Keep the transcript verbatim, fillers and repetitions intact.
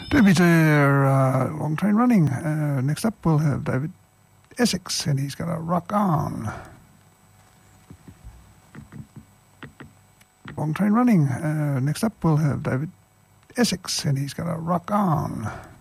Debbie there, uh, Long Train Running. Uh, next up, we'll have David Essex, and he's got a Rock On. Long Train Running. Uh, next up, we'll have David Essex, and he's got a Rock On.